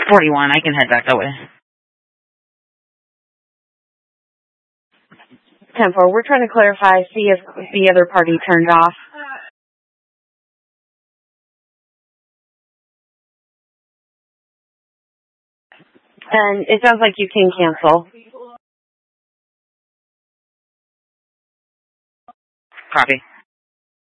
41. I can head back that way. 10-4. We're trying to clarify, see if the other party turned off. And it sounds like you can cancel. Copy.